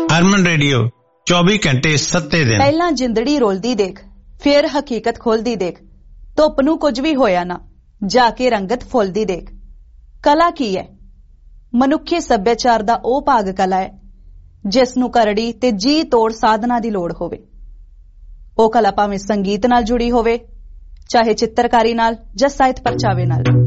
ਹਰਮਨ radio 24 ਘੰਟੇ 7 ਦਿਨ। ਪਹਿਲਾਂ ਜਿੰਦੜੀ ਰੋਲਦੀ ਦੇਖ, ਫਿਰ ਹਕੀਕਤ ਖੋਲਦੀ ਦੇਖ। ਧੁੱਪ ਨੂੰ ਕੁਝ ਵੀ ਹੋਇਆ ਨਾ, ਜਾ ਕੇ ਰੰਗਤ ਫੁੱਲਦੀ ਦੇਖ। ਕਲਾ ਕੀ ਹੈ? ਮਨੁੱਖੀ ਸੱਭਿਆਚਾਰ ਦਾ ਉਹ ਭਾਗ ਕਲਾ ਹੈ ਜਿਸ ਨੂੰ ਕਰੜੀ ਤੇ ਜੀ ਤੋੜ ਸਾਧਨਾ ਦੀ ਲੋੜ ਹੋਵੇ। ਉਹ ਕਲਾ ਭਾਵੇਂ ਸੰਗੀਤ ਨਾਲ ਜੁੜੀ ਹੋਵੇ, ਚਾਹੇ ਚਿੱਤਰਕਾਰੀ ਨਾਲ ਜਾਂ ਸਾਹਿਤ ਪਰਚਾਵੇ ਨਾਲ।